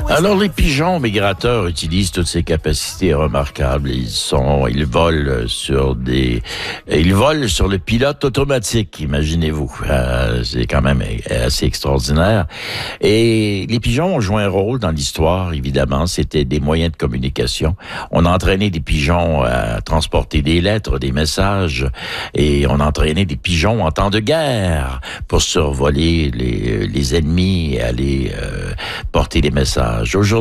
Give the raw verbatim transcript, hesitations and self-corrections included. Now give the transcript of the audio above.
Alors, les pigeons migrateurs utilisent toutes ces capacités remarquables. Ils sont, ils volent sur des, ils volent sur le pilote automatique, imaginez-vous. Euh, c'est quand même assez extraordinaire. Et les pigeons ont joué un rôle dans l'histoire, évidemment. C'était des moyens de communication. On a entraîné des pigeons à transporter des lettres, des messages, et on a entraîné des pigeons en temps de guerre pour survoler les, les ennemis et aller euh, porter des messages. Aujourd'hui,